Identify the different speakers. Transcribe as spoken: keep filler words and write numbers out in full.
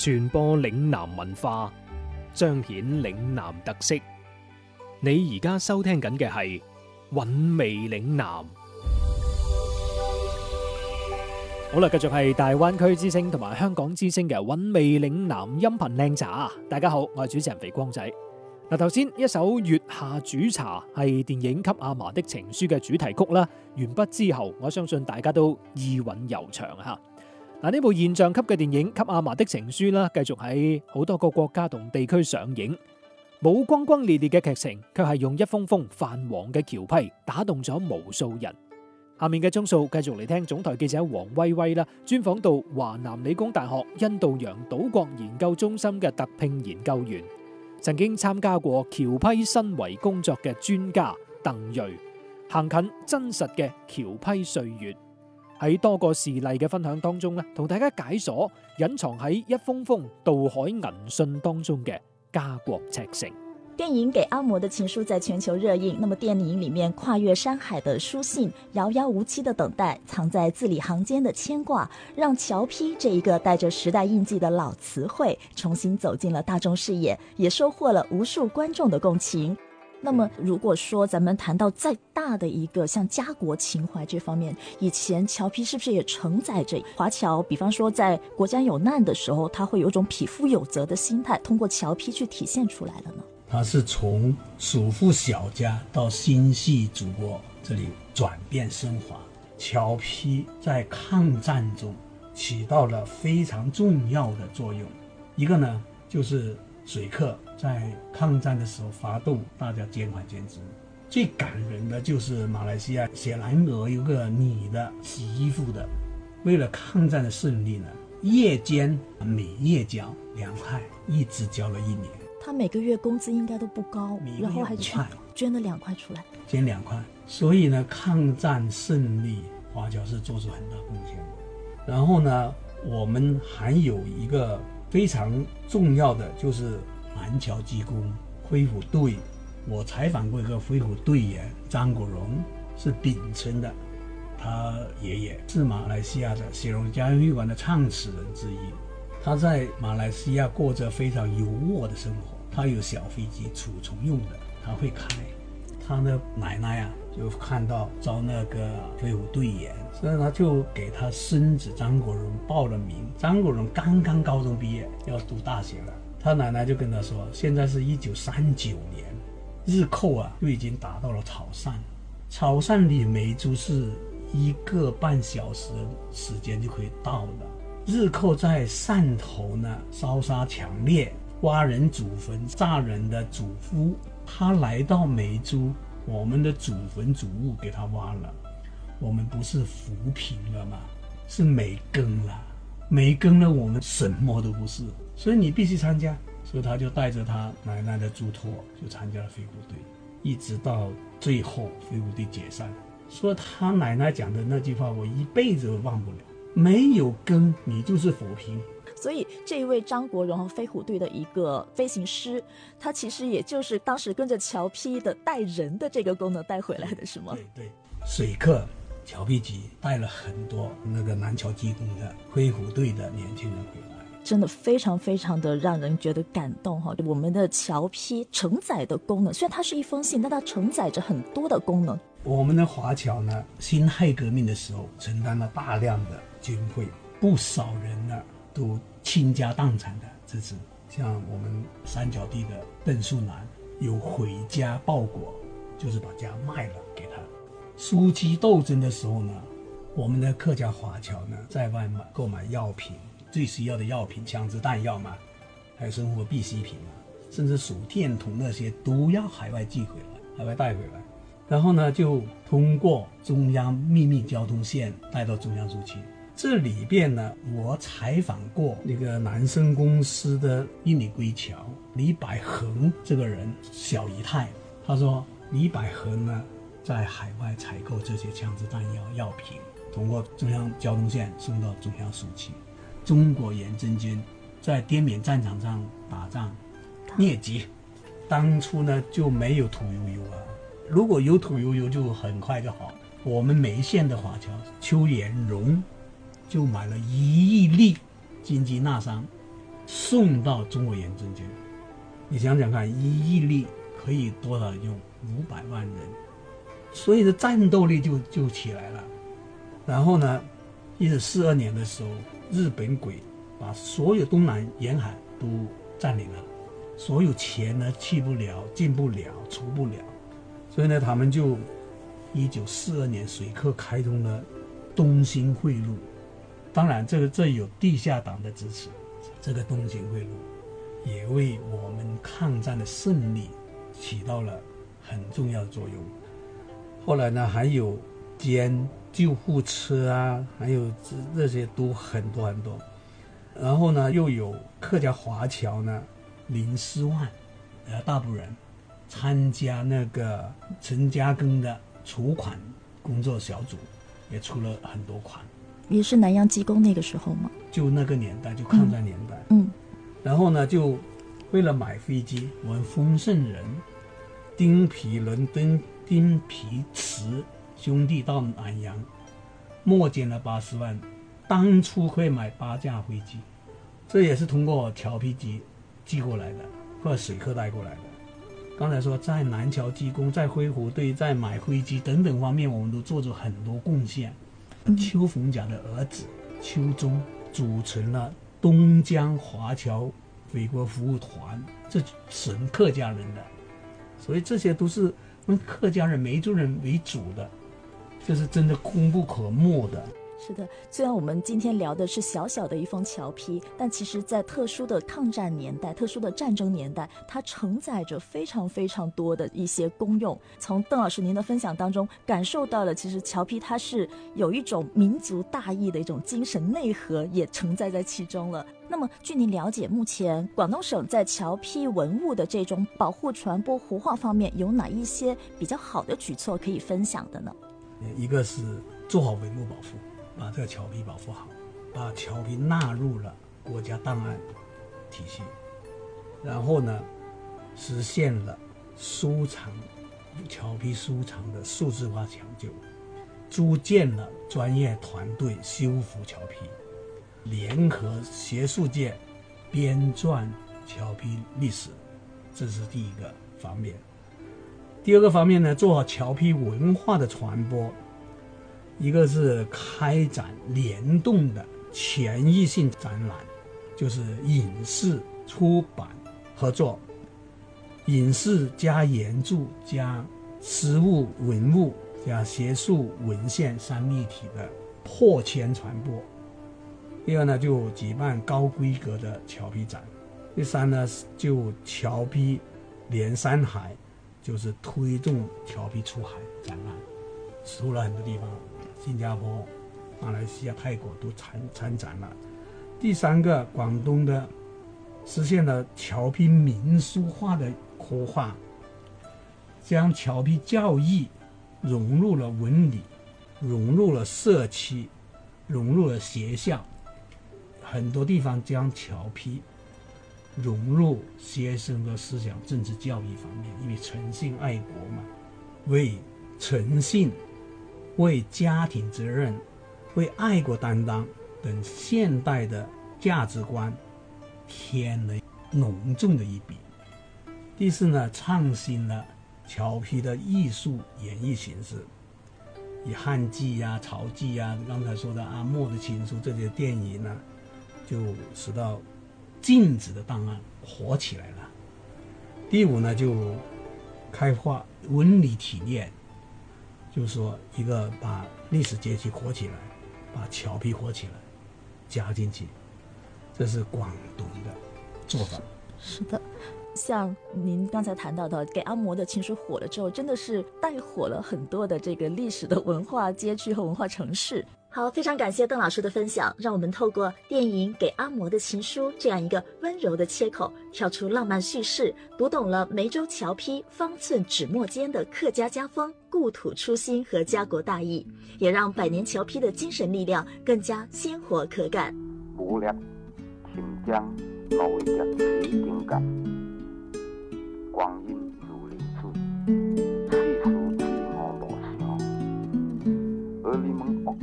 Speaker 1: 傳播嶺南文化，彰顯嶺南特色。你而家收聽緊嘅係韻味嶺南。好啦，繼續係大灣區之聲同埋香港之聲嘅韻味嶺南音頻靚茶。大家好，我係主持人肥光仔。嗱，頭先一首月下煮茶係電影《給阿嫲的情書》嘅主題曲啦。完畢之後，我相信大家都意韻悠長吓。嗱，呢部現象級嘅電影《給阿嫲的情書》啦，繼續喺好多個國家同地區上映。冇轟轟烈烈嘅劇情，卻係用一封封泛黃嘅橋批打動咗無數人。下面嘅鐘數繼續嚟聽總台記者黃威威啦，專訪到華南理工大學印度洋島國研究中心嘅特聘研究員，曾經參加過橋批申遺工作嘅專家鄧銳，行近真實嘅橋批歲月。喺多個事例嘅分享當中咧，同大家解鎖隱藏喺一封封渡海銀信當中嘅家國赤誠。
Speaker 2: 電影《給阿嬤的情書》在全球熱映，那麼電影裡面跨越山海的書信，遙遙無期的等待，藏在字裡行間的牽掛，讓橋批這一個帶着時代印記的老詞彙重新走進了大眾視野，也收穫了無數觀眾的共情。那麼如果說咱們談到再大的一個像家國情懷這方面，以前橋批是不是也承載着華僑，比方說在國家有難的時候，他會有種匹夫有責的心態，通過橋批去體現出來了呢？
Speaker 3: 他是從主婦小家到新系祖國這裡轉變升華。橋批在抗戰中起到了非常重要的作用。一個呢，就是水客在抗戰的時候發動，大家兼款兼職。最感人的就是馬來西亞雪蘭莪有個女的洗衣服的，為了抗戰的勝利呢，夜間每夜交兩塊，一直交了一年。
Speaker 2: 他每個月工資應該都不高，然後還捐捐了兩塊出來，
Speaker 3: 捐兩塊。所以呢，抗戰勝利，華僑是做出很大貢獻。然後呢，我們還有一個非常重要的，就是南僑機工飛虎隊。我採訪過一個飛虎隊員張國榮，是檳城的，他爺爺是馬來西亞的雪隆家園會館的創始人之一。他在馬來西亞過着非常優渥的生活，他有小飛機儲存用的，他會開。他的奶奶啊，就看到招那個飛虎隊員，所以他就給他孫子張國榮報了名。張國榮剛剛高中畢業，要讀大學了。他奶奶就跟他說，現在是一九三九年，日寇啊就已經打到了潮汕，潮汕離梅州是一個半小時時間就可以到的。日寇在汕頭呢，燒殺強烈，挖人祖墳，炸人的祖夫。他來到梅州，我們的祖墳祖物給他挖了，我們不是扶貧了嗎？是沒耕了，沒耕了，我們什麼都不是。所以你必須參加。所以他就帶着他奶奶的囑託，就參加了飛虎隊，一直到最後飛虎隊解散。所以他奶奶講的那句話，我一輩子都忘不了。沒有耕，你就是扶貧。
Speaker 2: 所以這一位張國榮和飛虎隊的一個飛行師，他其實也就是當時跟着橋批的帶人的這個功能帶回來的，是嗎？
Speaker 3: 對對，水客橋批局帶了很多那個南僑機工的飛虎隊的年輕人回來，
Speaker 2: 真的非常非常的讓人覺得感動哈！我們的橋批承載的功能，雖然它是一封信，但它承載着很多的功能。
Speaker 3: 我們的華僑呢，辛亥革命的時候承擔了大量的軍費，不少人呢都傾家蕩產的支持。像我們三角地的鄧樹南有回家報國，就是把家賣了給他。蘇區鬥爭的時候呢，我們的客家華僑呢在外買購買藥品，最需要的藥品，槍支彈藥嘛，還有生活必需品嘛，甚至手電筒那些都要海外寄回來，海外帶回來。然後呢，就通過中央秘密交通線帶到中央蘇區。這裏邊呢，我採訪過那個南生公司的印尼歸僑李百恒這個人小姨太，他說李百恒呢在海外採購這些槍支彈藥藥品，通過中央交通線送到中央蘇區。中國遠征軍在滇緬戰場上打仗瘧疾，當初呢就沒有屠呦呦啊，如果有屠呦呦就很快就好。我們梅縣的華僑邱延榮就買了一億粒金雞納桑， 送到中国远征去。你想想看，一亿粒可以多少用？五百万人，所以的战斗力就就起来了。然后呢，一九四二年的时候，日本鬼把所有东南沿海都占领了，所有钱呢去不了、进不了、出不了，所以呢，他们就一九四二年水客开通了东兴汇路。当然，这个这有地下党的支持，这个东兴汇路也为我们抗战的胜利起到了很重要的作用。后来呢，还有兼救护车啊，还有这些都很多很多。然后呢，又有客家华侨呢，林思万，呃，大埔人，参加那个陈嘉庚的筹款工作小组，也出了很多款。
Speaker 2: 也是南洋机工那个时候吗？
Speaker 3: 就那个年代，就抗战年代。
Speaker 2: 嗯。嗯
Speaker 3: 然后呢，就为了买飞机，我们丰盛人、丁皮伦敦、丁皮慈兄弟到南洋，募捐了八十万，当初会买八架飞机，这也是通过侨批机寄过来的，或者水客带过来的。刚才说在南侨机工、在辉湖队、在买飞机等等方面，我们都做出很多贡献。
Speaker 2: 嗯、
Speaker 3: 邱逢甲的儿子邱忠组成了东江华侨美国服务团，这纯客家人的，所以这些都是我们客家人梅州人为主的，这是真的功不可没的。
Speaker 2: 是的，虽然我们今天聊的是小小的一封侨批，但其实在特殊的抗战年代、特殊的战争年代，它承载着非常非常多的一些功用。从邓老师您的分享当中感受到了，其实侨批它是有一种民族大义的一种精神内核也承载在其中了。那么据您了解，目前广东省在侨批文物的这种保护、传播、活化方面有哪一些比较好的举措可以分享的呢？
Speaker 3: 一个是做好文物保护，把这个侨批保护好，把侨批纳入了国家档案体系，然后呢，实现了收藏侨批收藏的数字化抢救，组建了专业团队修复侨批，联合学术界编撰侨批历史，这是第一个方面。第二个方面呢，做好侨批文化的传播，一个是开展联动的全域性展览，就是影视、出版合作，影视加原著加实物文物加学术文献三立体的破圈传播。第二呢，就举办高规格的侨批展。第三呢，就侨批连山海，就是推动侨批出海展览，出了很多地方，新加坡、马来西亚、泰国都参参展了。第三个，广东的实现了侨批民俗化的刻画，将侨批教育融入了文理，融入了社区，融入了学校，很多地方将侨批融入学生的思想政治教育方面，因为诚信爱国嘛，为诚信、为家庭责任、为爱国担当等现代的价值观添了浓重的一笔。第四呢，创新了侨批的艺术演绎形式，以汉剧呀、曹剧呀，刚才说的阿莫的情书这些电影呢，就使到禁止的档案活起来了。第五呢，就开发文理体验，就是说一个把历史节气活起来，把侨批活起来加进去，这是广东的做法。
Speaker 2: 是的，像您刚才谈到的，给阿嬷的情书火了之后，真的是带火了很多的这个历史的文化街区和文化城市。好，非常感谢邓老师的分享，让我们透过电影《给阿嬷的情书》这样一个温柔的切口，跳出浪漫叙事，读懂了梅州侨批方寸纸墨间的客家家风、故土初心和家国大义，也让百年侨批的精神力量更加鲜活可感。
Speaker 4: 武力、秦江、努力、起顶感，光阴如林春。